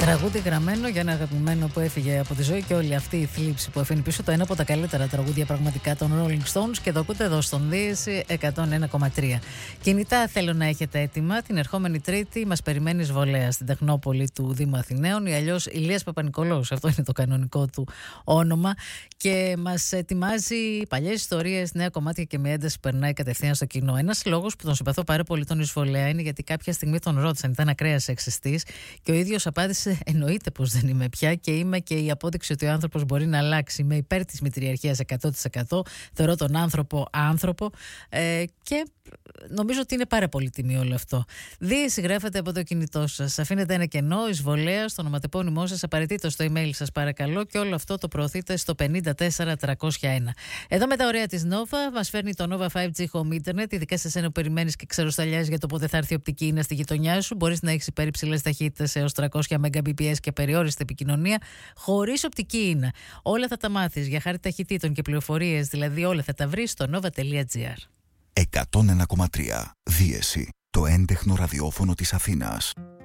Τραγούδι γραμμένο για ένα αγαπημένο που έφυγε από τη ζωή και όλη αυτή η θλίψη που αφήνει πίσω. Το ένα από τα καλύτερα τραγούδια πραγματικά των Rolling Stones και το ακούτε εδώ στον Δύση 101,3. Κινητά θέλω να έχετε έτοιμα. Την ερχόμενη Τρίτη μας περιμένει εισβολέα στην Τεχνόπολη του Δήμου Αθηναίων ή αλλιώς Ηλίας Παπα-Νικολάους. Αυτό είναι το κανονικό του όνομα. Και μας ετοιμάζει παλιές ιστορίες, νέα κομμάτια και με ένταση που περνάει κατευθείαν στο κοινό. Ένας λόγος που τον συμπαθώ πάρα πολύ τον εισβολέα είναι γιατί κάποια στιγμή τον ρώτησαν, ήταν ακραία σεξιστής και ο ίδιος απάντησε: εννοείται πως δεν είμαι πια και είμαι και η απόδειξη ότι ο άνθρωπος μπορεί να αλλάξει. Είμαι υπέρ της μητριαρχίας 100%. Θεωρώ τον άνθρωπο και νομίζω ότι είναι πάρα πολύ τιμή όλο αυτό. Συγγράφετε από το κινητό σας. Αφήνετε ένα κενό, εισβολέα, στο ονοματεπώνυμό σας, απαραίτητο στο email σας παρακαλώ και όλο αυτό το προωθείτε στο 54301. Εδώ με τα ωραία της Nova μας φέρνει το Nova 5G Home Internet, ειδικά σε εσένα που περιμένεις και ξεροσταλιάζεις για το πότε θα έρθει η οπτική ίνα στη γειτονιά σου. Μπορείς να έχεις υπερυψηλές ταχύτητες έως 300 Mbps και περιόριστη επικοινωνία χωρίς οπτική ίνα. Όλα θα τα μάθεις για χάρη ταχυτήτων και πληροφορίες, δηλαδή όλα θα τα βρεις στο nova.gr. 101,3 Δίεση, το έντεχνο ραδιόφωνο της Αθήνας.